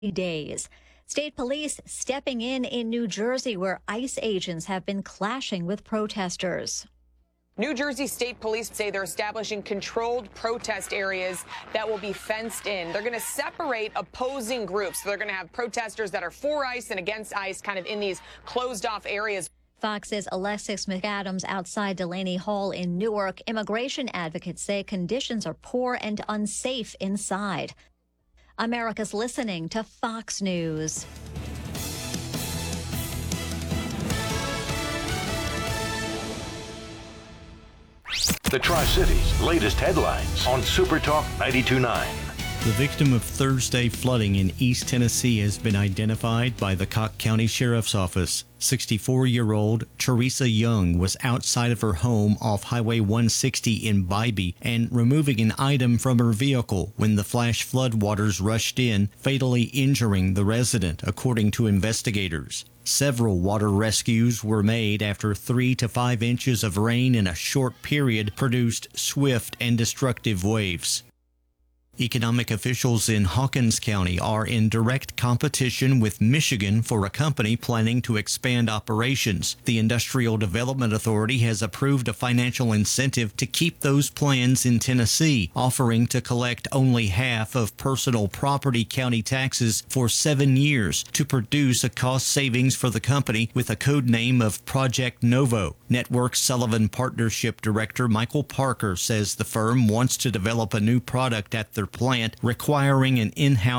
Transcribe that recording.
days. State police stepping in New Jersey, where ICE agents have been clashing with protesters. New Jersey State Police say they're establishing controlled protest areas that will be fenced in. They're going to separate opposing groups. So they're going to have protesters that are for ICE and against ICE kind of in these closed off areas. Fox's Alexis McAdams outside Delaney Hall in Newark. Immigration advocates say conditions are poor and unsafe inside. America's listening to Fox News. The Tri-Cities' latest headlines on Super Talk 92.9. The victim of Thursday flooding in East Tennessee has been identified by the Cocke County Sheriff's Office. 64-year-old Teresa Young was outside of her home off Highway 160 in Bybee and removing an item from her vehicle when the flash floodwaters rushed in, fatally injuring the resident, according to investigators. Several water rescues were made after 3 to 5 inches of rain in a short period produced swift and destructive waves. Economic officials in Hawkins County are in direct competition with Michigan for a company planning to expand operations. The Industrial Development Authority has approved a financial incentive to keep those plans in Tennessee, offering to collect only half of personal property county taxes for 7 years to produce a cost savings for the company with a code name of Project Novo. Network Sullivan Partnership Director Michael Parker says the firm wants to develop a new product at their plant requiring an in-house